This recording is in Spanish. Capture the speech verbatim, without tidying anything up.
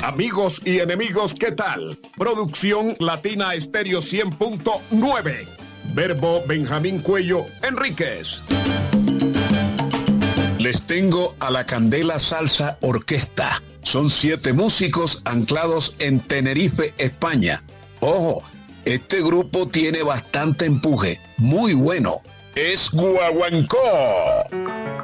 Amigos y enemigos, ¿qué tal? Producción Latina Estéreo cien punto nueve. Verbo Benjamín Cuello Enríquez. Les tengo a la Candela Salsa Orquesta. Son siete músicos anclados en Tenerife, España. Ojo, este grupo tiene bastante empuje, muy bueno. Es Guaguancó.